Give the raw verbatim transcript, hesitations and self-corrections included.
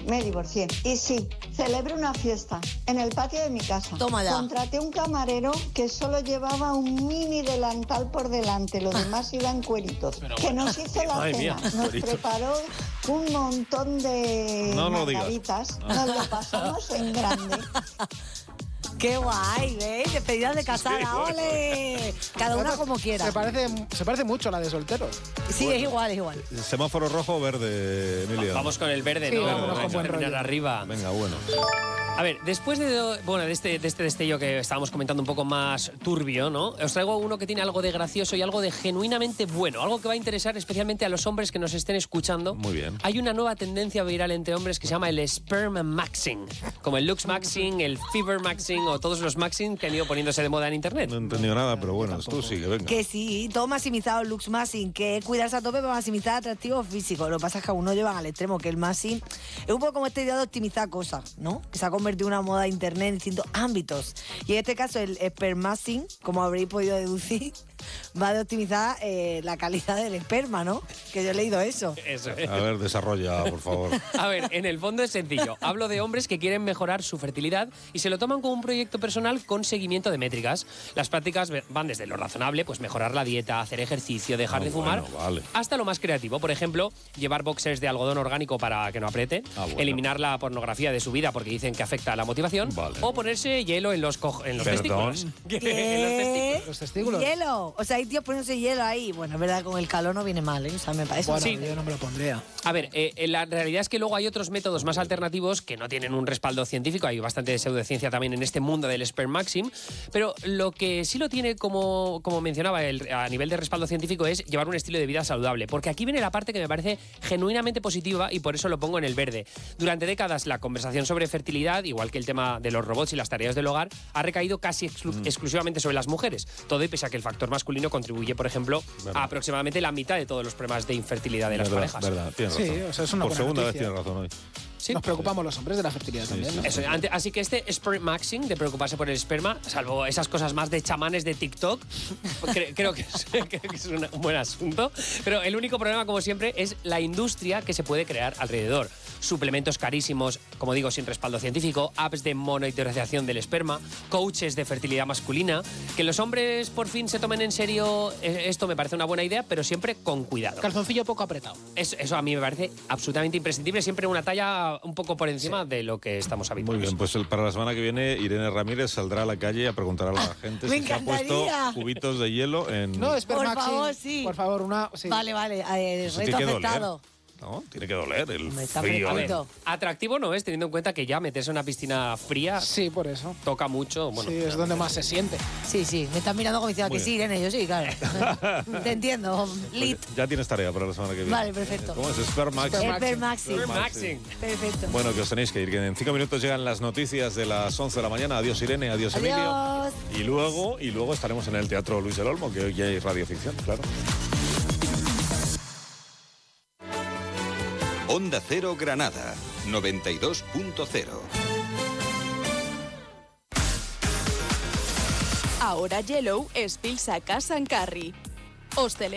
me divorcié. Y sí, celebré una fiesta en el patio de mi casa. Toma ya. Contraté un camarero que solo llevaba un mini delantal por delante, los demás iban cueritos. Pero que bueno. nos hizo la Madre cena, mía, nos cueritos. preparó un montón de No lo digas. margaritas, nos lo pasamos en grande. ¡Qué guay! ¿Veis? Despedidas de casada, Sí, bueno. ¡ole! Cada una como quiera. Se parece, se parece mucho a la de solteros. Sí, Bueno. es igual, es igual. ¿Semáforo rojo o verde, Emilio? Vamos con el verde, Sí, ¿no? vámonos Vamos con a buen terminar rollo. arriba. Venga, bueno. A ver, después de, bueno, de, este, de este destello que estábamos comentando un poco más turbio, ¿no? Os traigo uno que tiene algo de gracioso y algo de genuinamente bueno. Algo que va a interesar especialmente a los hombres que nos estén escuchando. Muy bien. Hay una nueva tendencia viral entre hombres que se llama el sperm maxing. Como el lux maxing, el fever maxing o todos los maxing que han ido poniéndose de moda en internet. No he entendido nada, pero bueno, tú sigue, venga. Que sí, todo maximizado, looks maxing, que es cuidarse a tope para maximizar atractivo físico. Lo que pasa es que aún no llevan al extremo, que el maxing es un poco como esta idea de optimizar cosas, ¿no? Que se ha convertido en una moda de internet en distintos ámbitos. Y en este caso el spermaxing, como habréis podido deducir, va de optimizar eh, la calidad del esperma, ¿no? Que yo he leído eso. Eso es. A ver, desarrolla, por favor. A ver, en el fondo es sencillo. Hablo de hombres que quieren mejorar su fertilidad y se lo toman como un proyecto personal con seguimiento de métricas. Las prácticas van desde lo razonable, pues mejorar la dieta, hacer ejercicio, dejar Ah, de fumar, bueno, vale. hasta lo más creativo. Por ejemplo, llevar boxers de algodón orgánico para que no apriete, Ah, bueno. eliminar la pornografía de su vida porque dicen que afecta a la motivación, Vale. o ponerse hielo en los, co- en los Perdón. testículos. ¿Qué? En los testículos. Los testículos. Hielo. O sea, hay tíos poniéndose hielo ahí. Bueno, es verdad, con el calor no viene mal, ¿eh? O sea, me parece... Bueno, Sí. yo no me lo pondría. A ver, eh, la realidad es que luego hay otros métodos más alternativos que no tienen un respaldo científico. Hay bastante pseudociencia también en este mundo del sperm maxim. Pero lo que sí lo tiene, como, como mencionaba, el, a nivel de respaldo científico, es llevar un estilo de vida saludable. Porque aquí viene la parte que me parece genuinamente positiva y por eso lo pongo en el verde. Durante décadas la conversación sobre fertilidad, igual que el tema de los robots y las tareas del hogar, ha recaído casi exclu- Mm. exclusivamente sobre las mujeres. Todo y pese a que el factor masculino contribuye, por ejemplo, Verdad. a aproximadamente la mitad de todos los problemas de infertilidad de las verdad, parejas. verdad, tienes Sí, razón. o sea, es una Por buena segunda vez noticia. tienes razón hoy. Sí. Nos preocupamos los hombres de la fertilidad también, ¿no? Eso, ante- así que este sperm maxing, de preocuparse por el esperma, salvo esas cosas más de chamanes de TikTok, cre- creo que es, creo que es una- un buen asunto. Pero el único problema, como siempre, es la industria que se puede crear alrededor. Suplementos carísimos, como digo, sin respaldo científico, apps de monitorización del esperma, coaches de fertilidad masculina. Que los hombres por fin se tomen en serio eh, esto me parece una buena idea, pero siempre con cuidado. Calzoncillo poco apretado. Eso, eso a mí me parece absolutamente imprescindible, siempre una talla un poco por encima de lo que estamos Muy habituados. bien, pues el- para la semana que viene Irene Ramírez saldrá a la calle a preguntar a la gente me si se ha puesto encantaría. cubitos de hielo en... No, spermaxing. Por favor, sí. Por favor, una... sí. Vale, vale, eh, Eso reto tiene que doler. aceptado. No, tiene que doler el Me está frío. A ver, Bonito. atractivo no es, teniendo en cuenta que ya meterse en una piscina fría Sí, por eso. toca mucho. Bueno, Sí, es donde más se siente. Sí, sí, me estás mirando como diciendo Muy que sí, bien. Irene, yo sí, claro. Te entiendo, Lit. Pues ya tienes tarea para la semana que viene. Vale, perfecto. ¿Cómo es? Spermax. Spermax. Spermaxing. Sperm maxing. Perfecto. Bueno, que os tenéis que ir, que en cinco minutos llegan las noticias de las once de la mañana. Adiós Irene, adiós Emilio. Adiós. Y luego, y luego estaremos en el Teatro Luis del Olmo, que hoy ya hay radioficción, claro. Onda Cero Granada, noventa y dos punto cero. Ahora Yellow es Pilsa Casa en Carry. Hostelero.